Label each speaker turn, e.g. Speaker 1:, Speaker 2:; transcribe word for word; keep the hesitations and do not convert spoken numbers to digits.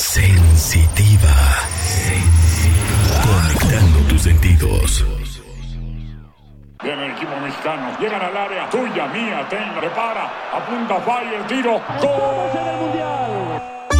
Speaker 1: Sensitiva. Sensitiva. Conectando tus sentidos.
Speaker 2: Viene el equipo mexicano, llegan al área, tuya, mía, ten, prepara, apunta, falla, el tiro, ¡gol!
Speaker 3: ¡Estamos en el Mundial!